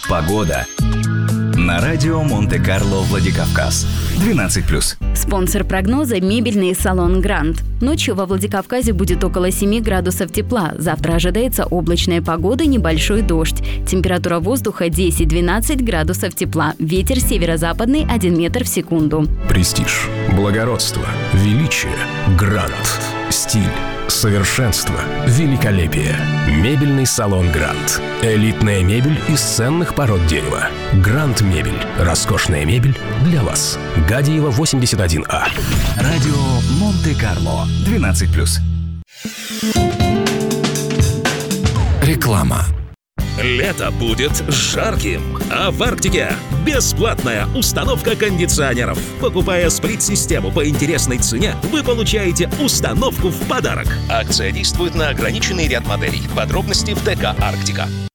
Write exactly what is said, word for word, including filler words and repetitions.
Погода. На радио Монте-Карло, Владикавказ. двенадцать плюс. Спонсор прогноза – мебельный салон «Гранд». Ночью во Владикавказе будет около семи градусов тепла. Завтра ожидается облачная погода, небольшой дождь. Температура воздуха десять-двенадцать градусов тепла. Ветер северо-западный один метр в секунду. Престиж, благородство, величие, грант, стиль, совершенство, великолепие. Мебельный салон «Грант». Элитная мебель из ценных пород дерева. «Грант Мебель». Роскошная мебель для вас. Гадиева, восемьдесят один А. Радио Монте-Карло, двенадцать плюс. Реклама. Лето будет жарким, а в Арктике бесплатная установка кондиционеров. Покупая сплит-систему по интересной цене, вы получаете установку в подарок. Акция действует на ограниченный ряд моделей. Подробности в ДК «Арктика».